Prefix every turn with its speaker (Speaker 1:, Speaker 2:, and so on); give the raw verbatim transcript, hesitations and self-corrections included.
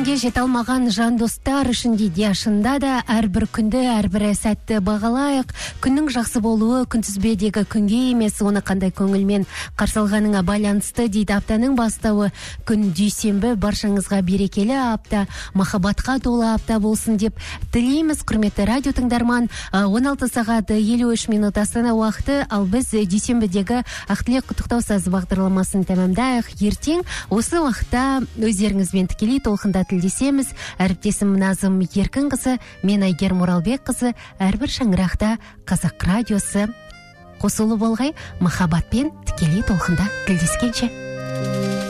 Speaker 1: күнге жете алмаған жан достар үшін де шында да әрбір күнді, әрбір сәтті бағалайық. Күннің жақсы болуы күнтізбедегі күнге емес, оны қандай көңілмен қарсы алғаныңа байланысты дейді. Аптаның бастауы күн дүйсенбі, баршаңызға берекелі апта, махаббатқа толы апта болсын деп тілейміз. Құрметті радио тыңдарман, он алты сағат елу үш минут Астана уақыты, ал біз дүйсенбідегі Ақтілек құттықтау сазы бағдарламасын тәмамдайық. Ертең осы уақытта өздеріңізбен тікелей толқында тілдесеміз. Әріптесім Назым Еркінқызы, мен Айгерім Оралбекқызы, әрбір шаңырақта Қазақ радиосы қосылу болғай, махаббатпен тікелей толқында тілдескенше.